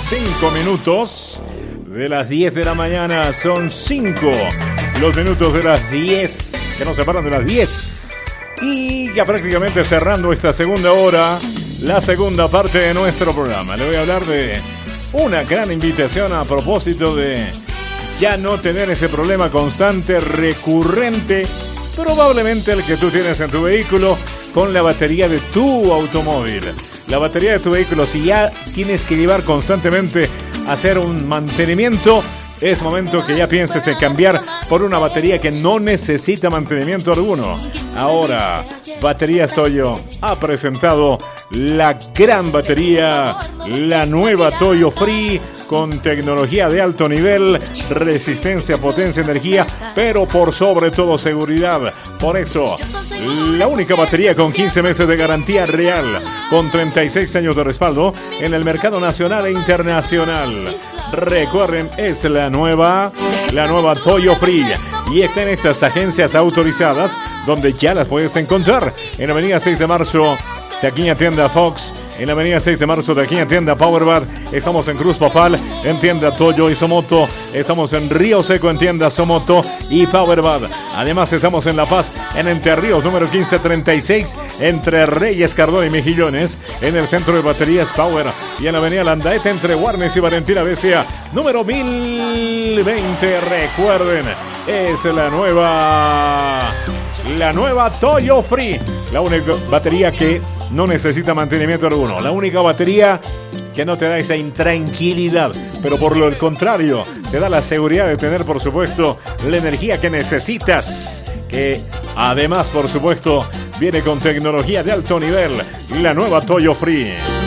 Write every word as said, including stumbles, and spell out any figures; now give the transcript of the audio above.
cinco minutos de las diez de la mañana. Son cinco los minutos de las diez que nos separan de las diez. Y ya prácticamente cerrando esta segunda hora, la segunda parte de nuestro programa. Le voy a hablar de una gran invitación a propósito de ya no tener ese problema constante, recurrente, probablemente el que tú tienes en tu vehículo con la batería de tu automóvil. La batería de tu vehículo, si ya tienes que llevar constantemente a hacer un mantenimiento, es momento que ya pienses en cambiar por una batería que no necesita mantenimiento alguno. Ahora, Baterías Toyo ha presentado la gran batería, la nueva Toyo Free, con tecnología de alto nivel, resistencia, potencia, energía, pero por sobre todo seguridad. Por eso, la única batería con quince meses de garantía real, con treinta y seis años de respaldo en el mercado nacional e internacional. Recuerden, es la nueva, la nueva Toyo Free, y está en estas agencias autorizadas, donde ya las puedes encontrar. En la avenida seis de marzo, Taquiña Tienda Fox. En la avenida seis de marzo, Taquiña Tienda Powerbar. Estamos en Cruz Papal, en tienda Toyo y Somoto. Estamos en Río Seco, en tienda Somoto y Powerbar. Además, estamos en La Paz, en Entre Ríos, número quince treinta y seis, entre Reyes, Cardón y Mejillones, en el centro de baterías Power. Y en la avenida Landaeta, entre Warnes y Valentina Becia, número mil veinte. Recuerden, es la nueva, la nueva Toyo Free. La única batería que no necesita mantenimiento alguno. La única batería que no te da esa intranquilidad, pero por lo contrario, te da la seguridad de tener, por supuesto, la energía que necesitas. Que además, por supuesto, viene con tecnología de alto nivel. La nueva Toyo Free.